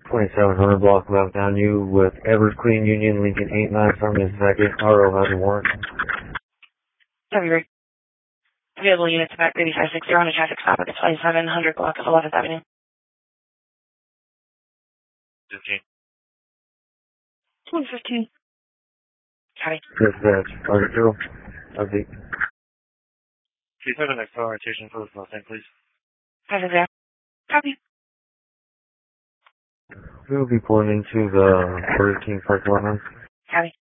2700 block left down you with Evers Clean Union Lincoln 89 from the second. RO has a warrant. February. Available units back 3560 on a traffic stop at the 2700 block of 11th Avenue. 15. 115. Copy. Dispatch, target 0. Update. Please have an next orientation for this Mustang, please. Have a there. Copy. We'll be pulling into the Burger King parking lot now. Copy.